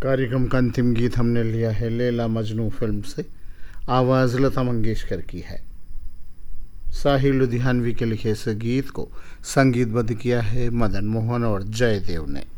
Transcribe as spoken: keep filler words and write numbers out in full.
कार्यक्रम का अंतिम गीत हमने लिया है लैला मजनू फिल्म से। आवाज़ लता मंगेशकर की है। साहिल लुधियानवी के लिखे इस गीत को संगीतबद्ध किया है मदन मोहन और जयदेव ने।